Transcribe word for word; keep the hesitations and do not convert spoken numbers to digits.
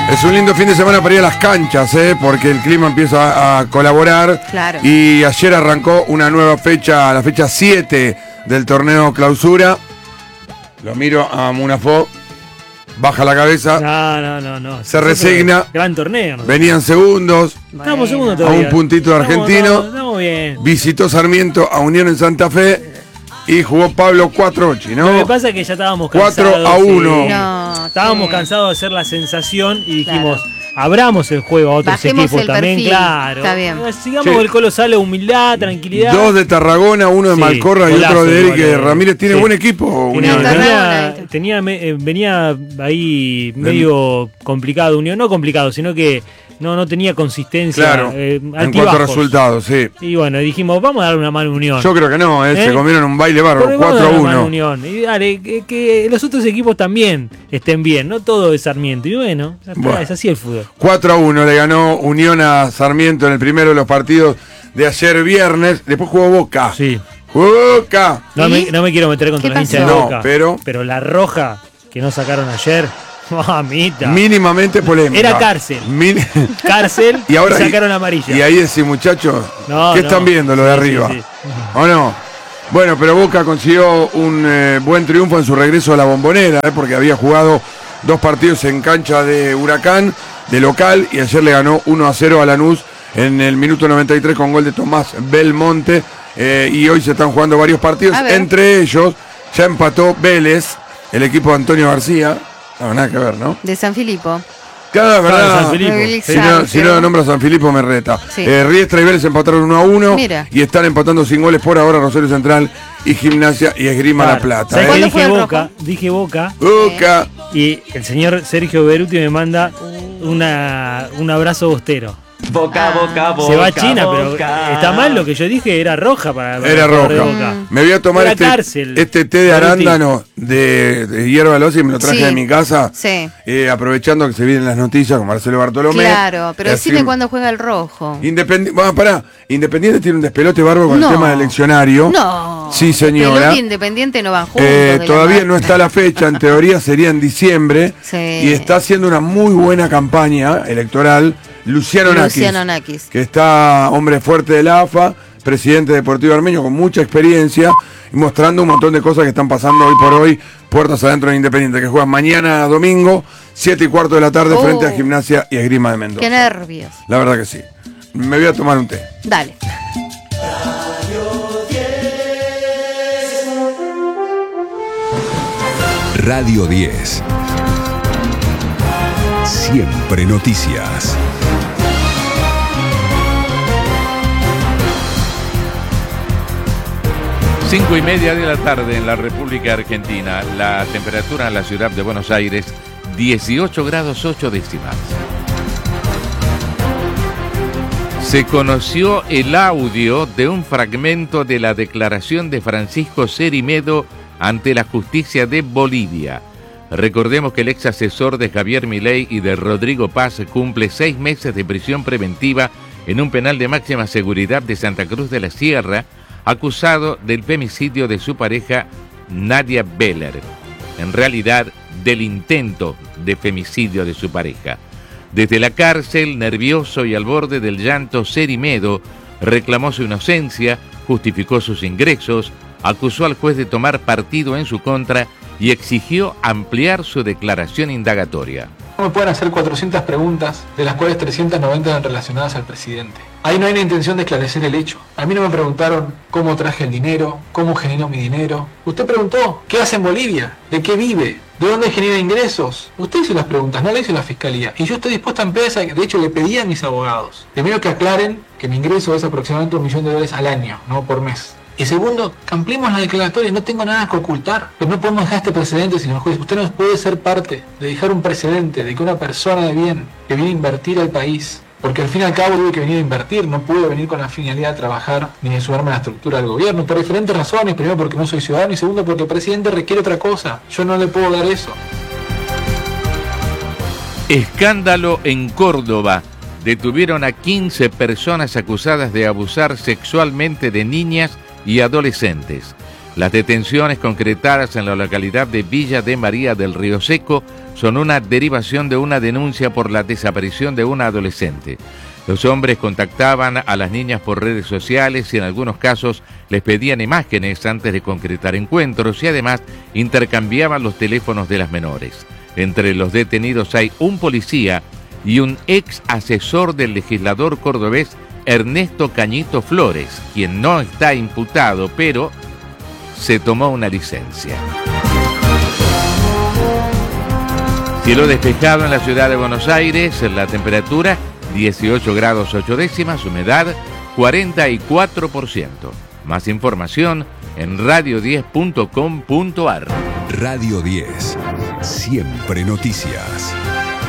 Es un lindo fin de semana para ir a las canchas, ¿eh? Porque el clima empieza a, a colaborar. Claro. Y ayer arrancó una nueva fecha, la fecha siete del torneo clausura. Lo miro a Munafó, baja la cabeza. No, no, no, no. Se resigna. Gran torneo. ¿No? Venían segundos. Bueno. Estamos segundos A todavía. un puntito de Estamos, argentino. Estamos, estamos bien. Visitó Sarmiento a Unión en Santa Fe. Y jugó Pablo cuatro ocho, ¿no? Lo que pasa es que ya estábamos cansados. cuatro a uno. Sí. No, estábamos sí. cansados de hacer la sensación y dijimos, Claro. abramos el juego a otros Bajemos equipos el también, perfil. claro. Está bien. Sigamos Sí. con el colosal, humildad, tranquilidad. Dos de Tarragona, uno de Sí, Malcorra y golazo, otro de Eric golazo. Ramírez. Tiene Sí. buen equipo, Tenía, Unión. Tarragona, tenía, ¿viste? tenía, me- eh, venía ahí medio complicado Unión, no complicado, sino que no, no tenía consistencia. Claro, eh, en cuanto a altibajos. resultados, sí. Y bueno, dijimos, vamos a dar una mano a Unión. Yo creo que no, eh, ¿Eh? se comieron un baile Porque bárbaro, vamos a cuatro dar a una mano a uno. Unión. Y dale, que, que los otros equipos también estén bien, no todo es Sarmiento. Y bueno, ya está, Bueno. es así el fútbol. cuatro a uno le ganó Unión a Sarmiento en el primero de los partidos de ayer viernes. Después jugó Boca. Sí. Jugó Boca. No ¿Y? me, no me quiero meter contra ¿Qué los hinchas de pasó? Boca. No, pero- pero la roja que no sacaron ayer, mamita. Mínimamente polémica. Era cárcel. Min- Cárcel y ahora sacaron amarilla. Y ahí decís, muchachos, No, ¿qué no. están viendo lo de Sí, arriba? sí, sí. ¿O no? Bueno, pero Boca consiguió un eh, buen triunfo en su regreso a la Bombonera, eh, porque había jugado dos partidos en cancha de Huracán, de local, y ayer le ganó uno a cero a Lanús en el minuto noventa y tres con gol de Tomás Belmonte. Eh, y hoy se están jugando varios partidos, A ver. entre ellos ya empató Vélez, el equipo de Antonio García. No, nada que ver, ¿no? De San Filipo. Cada Ah, de verdad. San Filipo. Exacto. Si no, si no nombra a San Filipo me reta. Sí. Eh, Riestra y Vélez empataron uno a uno. Mira. Y están empatando sin goles por ahora Rosario Central y Gimnasia y Esgrima La Claro. Plata. ¿Sabés ¿eh? qué ¿Cuándo dije fue el Boca? rojo? Dije Boca. Boca. Y el señor Sergio Beruti me manda una, un abrazo bostero. Boca, Ah. boca, boca. Se va a China, pero boca. está mal lo que yo dije, era roja para, para Era el jugador de roja. Boca. Me voy a tomar Era este, cárcel. este té de Beruti. arándano de, de hierba loza y me lo traje Sí. de mi casa. Sí. Eh, aprovechando que se vienen las noticias con Marcelo Bartolomé. Claro, pero Y decime así- cuándo juega el rojo. Independi- Vamos, pará. Independiente tiene un despelote bárbaro con No. el tema del eleccionario. No. Sí, señora. Pelota Independiente no van juntos. Eh, de la todavía mano. no está la fecha, en teoría sería en diciembre. Sí. Y está haciendo una muy buena campaña electoral Luciano Nakis, Luciano Nakis. que está hombre fuerte de la A F A, presidente deportivo armenio con mucha experiencia y mostrando un montón de cosas que están pasando hoy por hoy, puertas adentro de Independiente, que juegan mañana domingo, siete y cuarto de la tarde, Oh. frente a Gimnasia y Esgrima de Mendoza. Qué nervios. La verdad que sí. Me voy a tomar un té. Dale. Radio diez. Siempre noticias. Cinco y media de la tarde en la República Argentina. La temperatura en la ciudad de Buenos Aires, dieciocho grados ocho décimas. Se conoció el audio de un fragmento de la declaración de Francisco Cerimedo ante la justicia de Bolivia. Recordemos que el ex asesor de Javier Milei y de Rodrigo Paz cumple seis meses de prisión preventiva en un penal de máxima seguridad de Santa Cruz de la Sierra, acusado del femicidio de su pareja Nadia Beller. En realidad, del intento de femicidio de su pareja. Desde la cárcel, nervioso y al borde del llanto, Cerimedo reclamó su inocencia, justificó sus ingresos, acusó al juez de tomar partido en su contra y exigió ampliar su declaración indagatoria. Me pueden hacer cuatrocientas preguntas, de las cuales trescientas noventa eran relacionadas al presidente. Ahí no hay la intención de esclarecer el hecho. A mí no me preguntaron cómo traje el dinero, cómo genero mi dinero. Usted preguntó, ¿qué hace en Bolivia? ¿De qué vive? ¿De dónde genera ingresos? Usted hizo las preguntas, no la hizo la fiscalía. Y yo estoy dispuesto a empezar, de hecho le pedí a mis abogados. Primero que aclaren que mi ingreso es aproximadamente un millón de dólares al año, no por mes. Y segundo, ampliemos la declaratoria, no tengo nada que ocultar. Pero no podemos dejar este precedente, señor juez. Usted no puede ser parte de dejar un precedente de que una persona de bien que viene a invertir al país, porque al fin y al cabo tuve que venir a invertir, no pude venir con la finalidad de trabajar ni de sumarme a la estructura del gobierno, por diferentes razones. Primero porque no soy ciudadano y segundo porque el presidente requiere otra cosa. Yo no le puedo dar eso. Escándalo en Córdoba. Detuvieron a quince personas acusadas de abusar sexualmente de niñas y adolescentes. Las detenciones concretadas en la localidad de Villa de María del Río Seco son una derivación de una denuncia por la desaparición de una adolescente. Los hombres contactaban a las niñas por redes sociales y en algunos casos les pedían imágenes antes de concretar encuentros y además intercambiaban los teléfonos de las menores. Entre los detenidos hay un policía y un ex asesor del legislador cordobés Ernesto Cañito Flores, quien no está imputado, pero se tomó una licencia. Cielo despejado en la ciudad de Buenos Aires, la temperatura dieciocho grados ocho décimas, humedad cuarenta y cuatro por ciento. Más información en radio diez punto com punto ar. Radio diez, siempre noticias.